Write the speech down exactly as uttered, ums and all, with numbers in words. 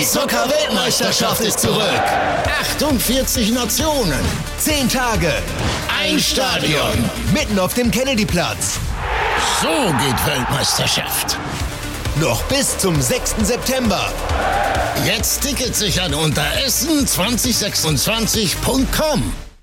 Zucker-Weltmeisterschaft ist zurück. achtundvierzig Nationen. Zehn Tage. Ein Stadion. Mitten auf dem Kennedyplatz. So geht Weltmeisterschaft. Noch bis zum sechsten September. Jetzt Tickets sichern unter essen zwanzig sechsundzwanzig punkt com.